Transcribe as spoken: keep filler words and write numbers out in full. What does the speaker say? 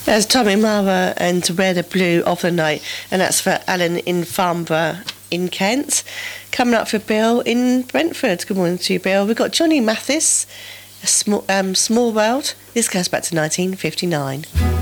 There's Tommy Mara and Wear the Blue of the Night, and that's for Alan in Farnborough in Kent. Coming up for Bill in Brentford. Good morning to you, Bill. We've got Johnny Mathis, a small, um, small World. This goes back to nineteen fifty-nine.